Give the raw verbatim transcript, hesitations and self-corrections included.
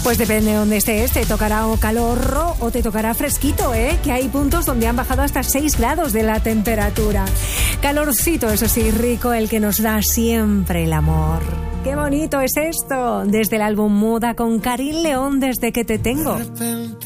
Pues depende de dónde estés, te tocará o calor o te tocará fresquito, ¿eh? Que hay puntos donde han bajado hasta seis grados de la temperatura. Calorcito, eso sí, rico, el que nos da siempre el amor. ¡Qué bonito es esto! Desde el álbum Muda con Karin León, Desde que te tengo.